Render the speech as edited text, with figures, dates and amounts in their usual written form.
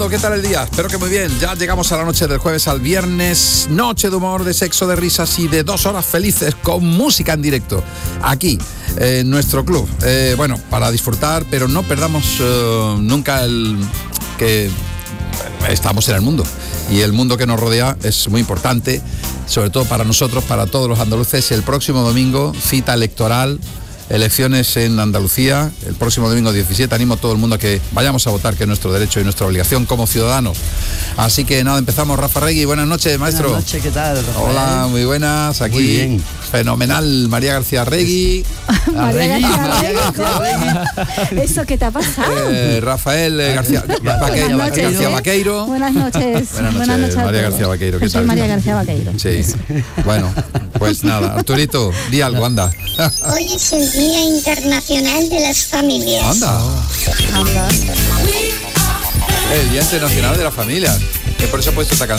mundo? ¿Qué tal el día? Espero que muy bien. Ya llegamos a la noche del jueves al viernes. Noche de humor, de sexo, de risas y de 2 horas felices con música en directo. Aquí, en nuestro club. Bueno, para disfrutar, pero no perdamos nunca el que estamos en el mundo. Y el mundo que nos rodea es muy importante, sobre todo para nosotros, para todos los andaluces. El próximo domingo, cita electoral. Elecciones en Andalucía, el próximo domingo 17, animo a todo el mundo a que vayamos a votar, que es nuestro derecho y nuestra obligación como ciudadanos. Así que nada, empezamos. Rafa Regui, buenas noches, maestro. Buenas noches, ¿qué tal, Rafael? Hola, muy buenas, aquí. Muy bien. Fenomenal, María García Regui. María García Regui. ¿Eso qué te ha pasado? Rafael García Vaqueiro. Buenas noches. Buenas noches, María García Vaqueiro. ¿Qué Soy tal? María García Vaqueiro. Sí, bueno, pues nada, Arturito, di algo, anda. Hoy es el Día Internacional de las Familias. Anda. Anda. El Día Internacional de la Familia. Que por eso he puesto esta canción.